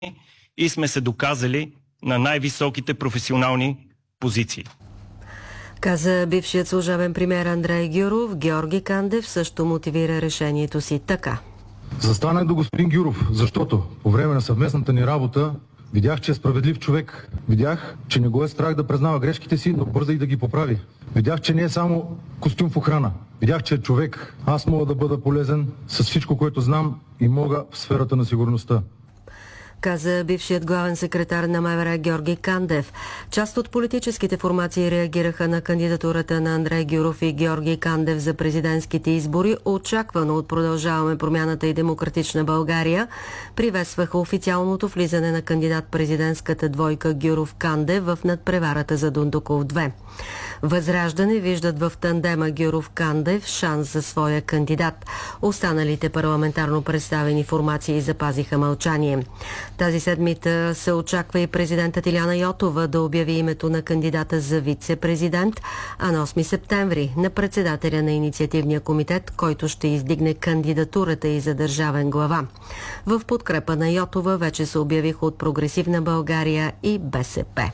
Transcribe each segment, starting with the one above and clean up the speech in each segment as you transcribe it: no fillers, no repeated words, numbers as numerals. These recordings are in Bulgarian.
и сме се доказали на най-високите професионални позиции. Каза бившият служебен премиер Андрей Гюров. Георги Кандев също мотивира решението си така. Застанах до господин Гюров, защото по време на съвместната ни работа видях, че е справедлив човек. Видях, че не го е страх да признава грешките си, но бърза и да ги поправи. Видях, че не е само костюм в охрана. Видях, че е човек. Аз мога да бъда полезен с всичко, което знам и мога в сферата на сигурността. Каза бившият главен секретар на МВР Георги Кандев. Част от политическите формации реагираха на кандидатурата на Андрей Гюров и Георги Кандев за президентските избори. Очаквано от Продължаваме промяната и Демократична България приветстваха официалното влизане на кандидат-президентската двойка Гюров-Кандев в надпреварата за Дондуков 2. Възраждане виждат в тандема Гюров-Кандев шанс за своя кандидат. Останалите парламентарно представени формации запазиха мълчание. Тази седмица се очаква и президентът Илияна Йотова да обяви името на кандидата за вице-президент, а на 8 септември на председателя на инициативния комитет, който ще издигне кандидатурата и за държавен глава. В подкрепа на Йотова вече се обявиха от Прогресивна България и БСП.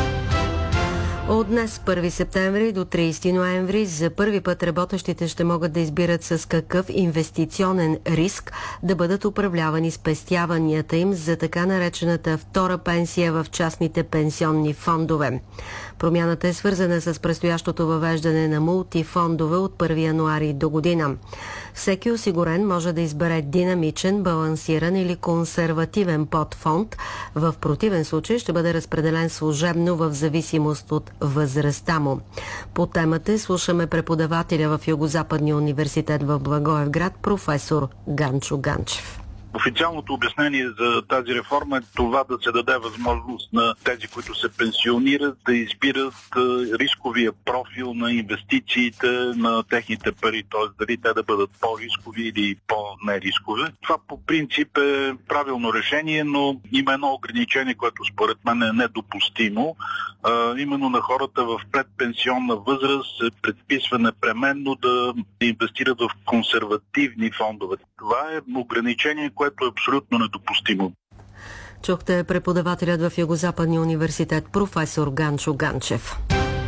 От днес, 1 септември до 30 ноември, за първи път работещите ще могат да избират с какъв инвестиционен риск да бъдат управлявани спестяванията им за така наречената втора пенсия в частните пенсионни фондове. Промяната е свързана с предстоящото въвеждане на мултифондове от 1 януари до година. Всеки осигурен може да избере динамичен, балансиран или консервативен подфонд. В противен случай ще бъде разпределен служебно в зависимост от възрастта му. По темата слушаме преподавателя в Югозападния университет в Благоевград, професор Ганчо Ганчев. Официалното обяснение за тази реформа е това да се даде възможност на тези, които се пенсионират, да избират рисковия профил на инвестициите на техните пари, т.е. дали те да бъдат по-рискови или по-нерискови. Това по принцип е правилно решение, но има едно ограничение, което според мен е недопустимо. Именно на хората в предпенсионна възраст се предписва непременно да инвестират в консервативни фондове. Това е ограничение, което е абсолютно недопустимо. Чухте преподавателят в Югозападния университет професор Ганчо Ганчев.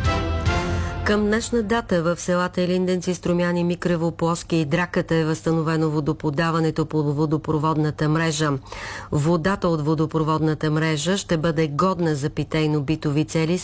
Към днешна дата в селата Илинденци, Струмяни, Микрево, Плоски и Драката е възстановено водоподаването по водопроводната мрежа. Водата от водопроводната мрежа ще бъде годна за питейно-битови цели